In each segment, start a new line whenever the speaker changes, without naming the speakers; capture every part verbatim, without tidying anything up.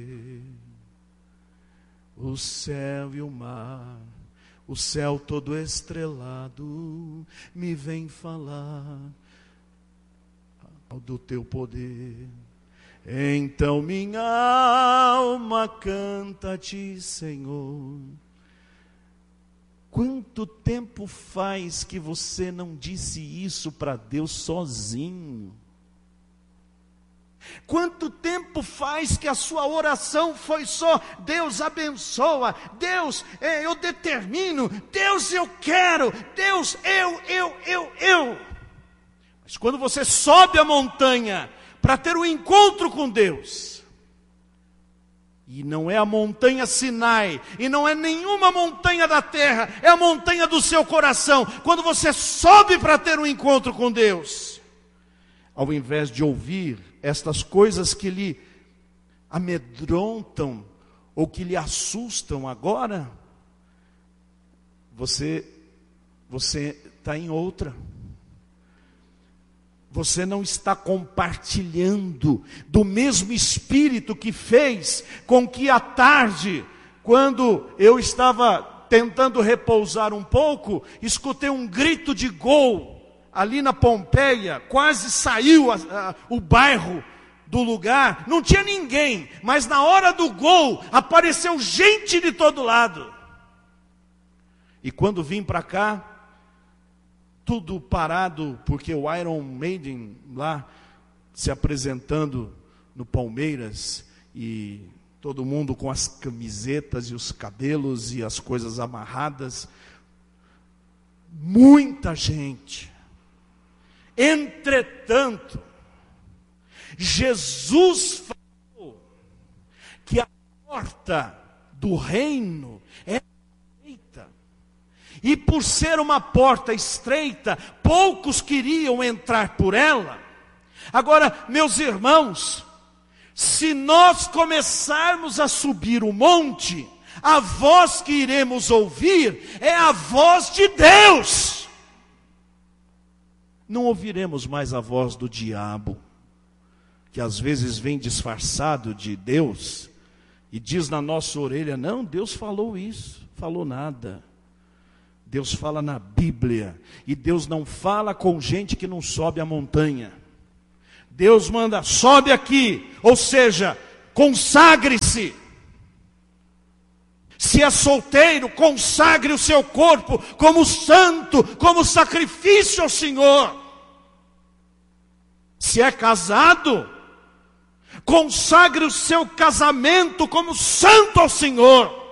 O céu e o mar, o céu todo estrelado, me vem falar do teu poder. Então minha alma canta-te, Senhor. Quanto tempo faz que você não disse isso para Deus sozinho? Quanto tempo faz que a sua oração foi só: Deus abençoa, Deus é, eu determino, Deus eu quero, Deus eu, eu, eu, eu. Mas quando você sobe a montanha para ter um encontro com Deus, e não é a montanha Sinai, e não é nenhuma montanha da terra, é a montanha do seu coração. Quando você sobe para ter um encontro com Deus, ao invés de ouvir estas coisas que lhe amedrontam ou que lhe assustam agora, você você está em outra. Você não está compartilhando do mesmo Espírito que fez com que à tarde, quando eu estava tentando repousar um pouco, escutei um grito de gol ali na Pompeia, quase saiu a, a, o bairro do lugar, não tinha ninguém, mas na hora do gol apareceu gente de todo lado. E quando vim para cá, tudo parado, porque o Iron Maiden lá se apresentando no Palmeiras, e todo mundo com as camisetas e os cabelos e as coisas amarradas, muita gente. Entretanto, Jesus falou que a porta do reino é estreita, e por ser uma porta estreita, poucos queriam entrar por ela. Agora, meus irmãos, se nós começarmos a subir o monte, a voz que iremos ouvir é a voz de Deus. Não ouviremos mais a voz do diabo, que às vezes vem disfarçado de Deus e diz na nossa orelha: não, Deus falou isso, falou nada. Deus fala na Bíblia, e Deus não fala com gente que não sobe a montanha. Deus manda: sobe aqui, ou seja, consagre-se. Se é solteiro, consagre o seu corpo como santo, como sacrifício ao Senhor. Se é casado, consagre o seu casamento como santo ao Senhor.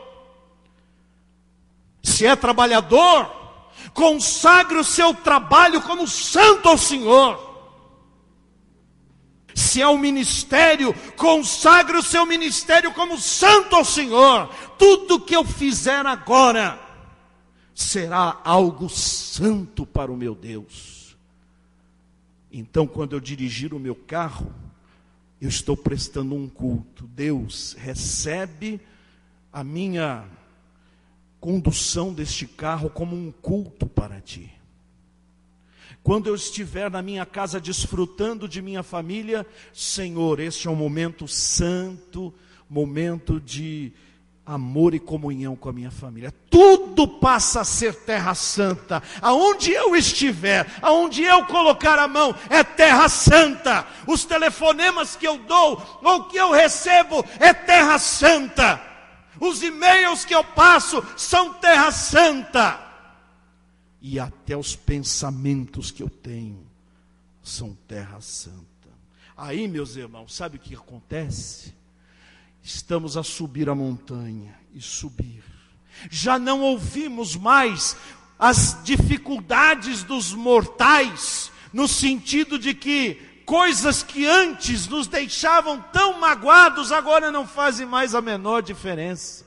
Se é trabalhador, consagre o seu trabalho como santo ao Senhor. Se é um ministério, consagre o seu ministério como santo ao Senhor. Tudo que eu fizer agora será algo santo para o meu Deus. Então, quando eu dirigir o meu carro, eu estou prestando um culto. Deus, recebe a minha condução deste carro como um culto para ti. Quando eu estiver na minha casa desfrutando de minha família, Senhor, este é um momento santo, momento de amor e comunhão com a minha família. Tudo passa a ser terra santa. Aonde eu estiver, aonde eu colocar a mão, é terra santa. Os telefonemas que eu dou, ou que eu recebo, é terra santa. Os e-mails que eu passo são terra santa. E até os pensamentos que eu tenho são terra santa. Aí, meus irmãos, sabe o que acontece? Estamos a subir a montanha e subir. Já não ouvimos mais as dificuldades dos mortais, no sentido de que coisas que antes nos deixavam tão magoados, agora não fazem mais a menor diferença.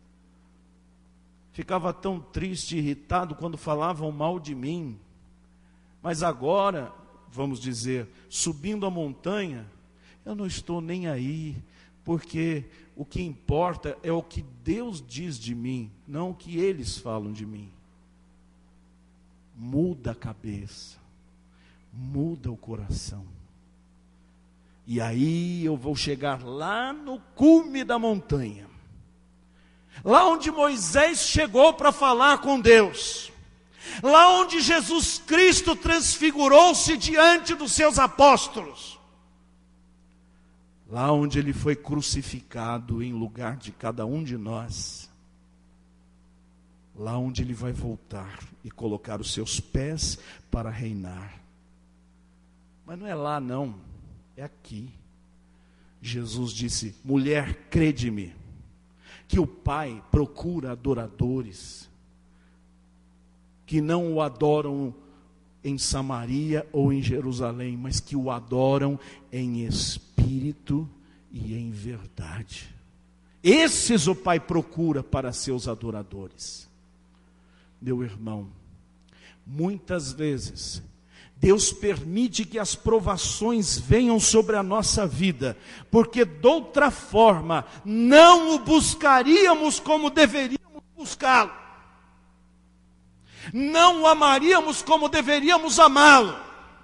Ficava tão triste e irritado quando falavam mal de mim. Mas agora, vamos dizer, subindo a montanha, eu não estou nem aí, porque o que importa é o que Deus diz de mim, não o que eles falam de mim. Muda a cabeça, muda o coração. E aí eu vou chegar lá no cume da montanha, lá onde Moisés chegou para falar com Deus, lá onde Jesus Cristo transfigurou-se diante dos seus apóstolos, lá onde ele foi crucificado em lugar de cada um de nós, lá onde ele vai voltar e colocar os seus pés para reinar. Mas não é lá não, é aqui. Jesus disse: mulher, crede-me, que o Pai procura adoradores, que não o adoram em Samaria ou em Jerusalém, mas que o adoram em espírito e em verdade. Esses o Pai procura para seus adoradores. Meu irmão, muitas vezes Deus permite que as provações venham sobre a nossa vida, porque de outra forma não o buscaríamos como deveríamos buscá-lo, não o amaríamos como deveríamos amá-lo.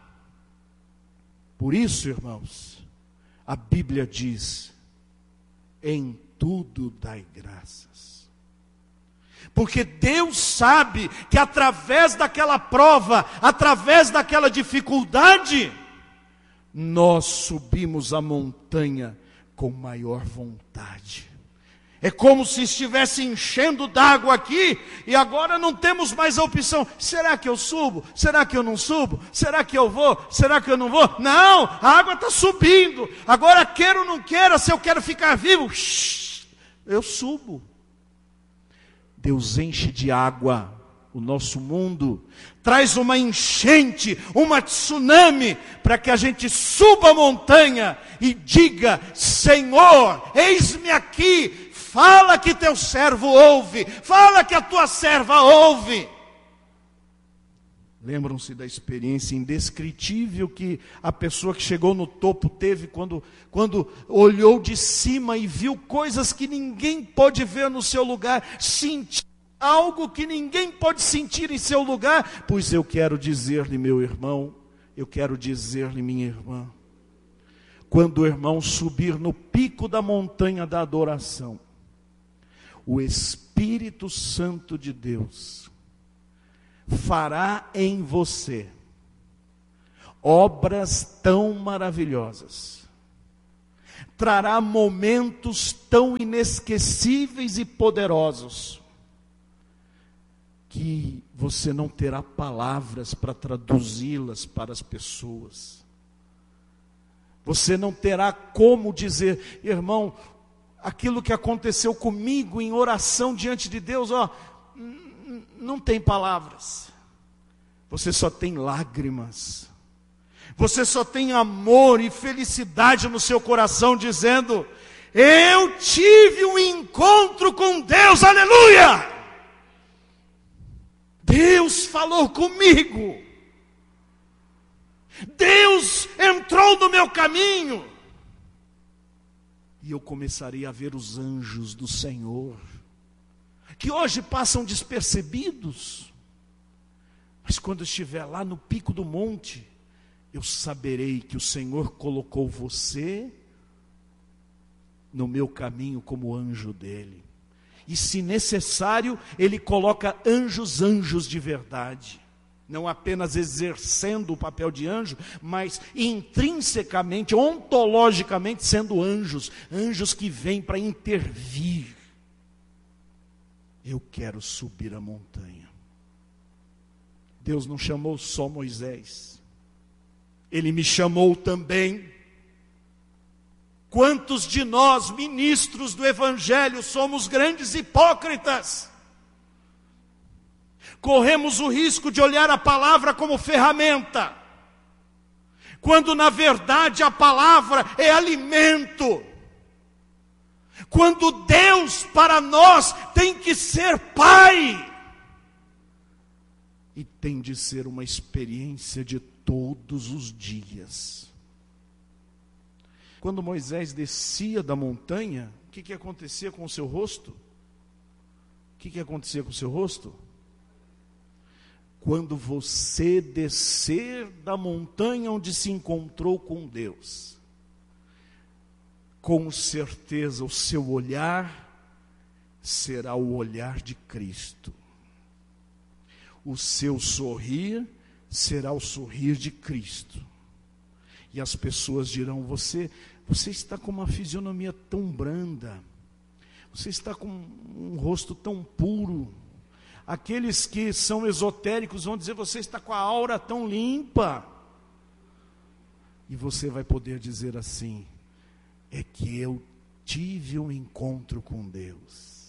Por isso, irmãos, a Bíblia diz: em tudo dai graças. Porque Deus sabe que através daquela prova, através daquela dificuldade, nós subimos a montanha com maior vontade. É como se estivesse enchendo d'água aqui, e agora não temos mais a opção: será que eu subo? Será que eu não subo? Será que eu vou? Será que eu não vou? Não, a água está subindo. Agora, queira ou não queira, se eu quero ficar vivo, eu subo. Deus enche de água o nosso mundo, traz uma enchente, uma tsunami, para que a gente suba a montanha e diga: Senhor, eis-me aqui, fala que teu servo ouve, fala que a tua serva ouve. Lembram-se da experiência indescritível que a pessoa que chegou no topo teve quando, quando olhou de cima e viu coisas que ninguém pode ver no seu lugar, sentiu algo que ninguém pode sentir em seu lugar? Pois eu quero dizer-lhe, meu irmão, eu quero dizer-lhe, minha irmã, quando o irmão subir no pico da montanha da adoração, o Espírito Santo de Deus fará em você obras tão maravilhosas, trará momentos tão inesquecíveis e poderosos, que você não terá palavras para traduzi-las para as pessoas. Você não terá como dizer: irmão, aquilo que aconteceu comigo em oração diante de Deus, ó, não tem palavras. Você só tem lágrimas. Você só tem amor e felicidade no seu coração, dizendo: eu tive um encontro com Deus, aleluia! Deus falou comigo. Deus entrou no meu caminho. E eu começarei a ver os anjos do Senhor, que hoje passam despercebidos, mas quando eu estiver lá no pico do monte, eu saberei que o Senhor colocou você no meu caminho como anjo dele. E se necessário, ele coloca anjos, anjos de verdade, não apenas exercendo o papel de anjo, mas intrinsecamente, ontologicamente sendo anjos, anjos que vêm para intervir. Eu quero subir a montanha. Deus não chamou só Moisés, Ele me chamou também. Quantos de nós, ministros do Evangelho, somos grandes hipócritas? Corremos o risco de olhar a palavra como ferramenta, quando na verdade a palavra é alimento. Quando Deus para nós tem que ser Pai, e tem de ser uma experiência de todos os dias. Quando Moisés descia da montanha, o que, que acontecia com o seu rosto? O que, que acontecia com o seu rosto? Quando você descer da montanha onde se encontrou com Deus, com certeza o seu olhar será o olhar de Cristo. O seu sorrir será o sorrir de Cristo. E as pessoas dirão: você, você está com uma fisionomia tão branda, você está com um rosto tão puro. Aqueles que são esotéricos vão dizer: você está com a aura tão limpa. E você vai poder dizer assim: é que eu tive um encontro com Deus.